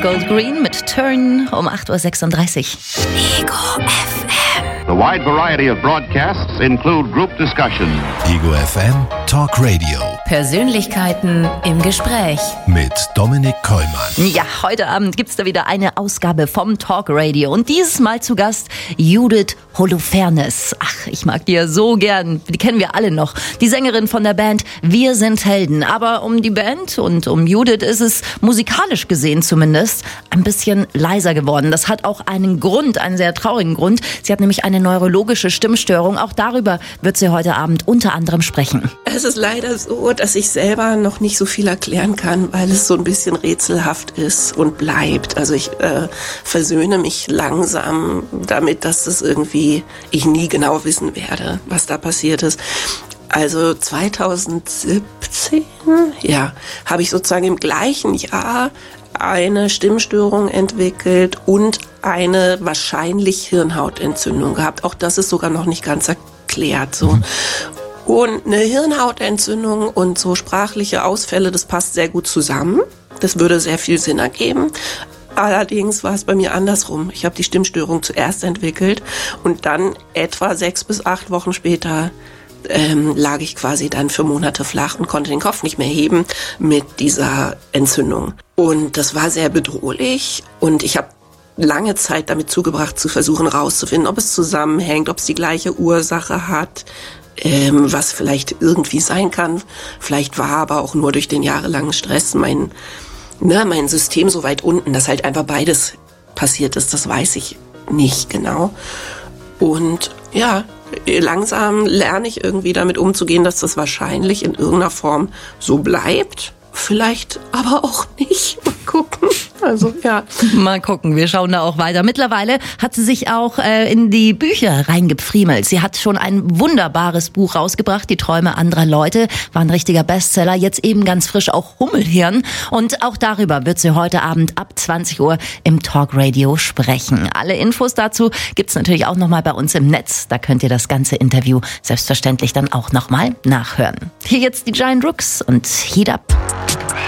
Gold Green mit Turn um 8.36 Uhr. Ego FM. The wide variety of broadcasts include group discussion. Ego FM Talk Radio. Persönlichkeiten im Gespräch. Mit Dominik Kollmann. Ja, heute Abend gibt's da wieder eine Ausgabe vom Talk Radio. Und dieses Mal zu Gast Judith Holofernes. Ach, ich mag die ja so gern. Die kennen wir alle noch. Die Sängerin von der Band Wir sind Helden. Aber um die Band und um Judith ist es musikalisch gesehen zumindest ein bisschen leiser geworden. Das hat auch einen Grund, einen sehr traurigen Grund. Sie hat nämlich eine neurologische Stimmstörung. Auch darüber wird sie heute Abend unter anderem sprechen. Es ist leider so, dass ich selber noch nicht so viel erklären kann, weil es so ein bisschen rätselhaft ist und bleibt. Also ich versöhne mich langsam damit, dass das irgendwie ich nie genau wissen werde, was da passiert ist. Also 2017, habe ich sozusagen im gleichen Jahr eine Stimmstörung entwickelt und eine wahrscheinlich Hirnhautentzündung gehabt. Auch das ist sogar noch nicht ganz erklärt, so. Und eine Hirnhautentzündung und so sprachliche Ausfälle, das passt sehr gut zusammen. Das würde sehr viel Sinn ergeben. Allerdings war es bei mir andersrum. Ich habe die Stimmstörung zuerst entwickelt und dann etwa 6 bis 8 Wochen später lag ich quasi dann für Monate flach und konnte den Kopf nicht mehr heben mit dieser Entzündung. Und das war sehr bedrohlich und ich habe lange Zeit damit zugebracht, zu versuchen rauszufinden, ob es zusammenhängt, ob es die gleiche Ursache hat, was vielleicht irgendwie sein kann. Vielleicht war aber auch nur durch den jahrelangen Stress mein System so weit unten, dass halt einfach beides passiert ist. Das weiß ich nicht genau. Und ja, langsam lerne ich irgendwie damit umzugehen, dass das wahrscheinlich in irgendeiner Form so bleibt. Vielleicht aber auch nicht. Mal gucken. Also, ja. Mal gucken, wir schauen da auch weiter. Mittlerweile hat sie sich auch in die Bücher reingepfriemelt. Sie hat schon ein wunderbares Buch rausgebracht, Die Träume anderer Leute, war ein richtiger Bestseller. Jetzt eben ganz frisch auch Hummelhirn. Und auch darüber wird sie heute Abend ab 20 Uhr im Talkradio sprechen. Alle Infos dazu gibt's natürlich auch nochmal bei uns im Netz. Da könnt ihr das ganze Interview selbstverständlich dann auch nochmal nachhören. Hier jetzt die Giant Rooks und Heat Up.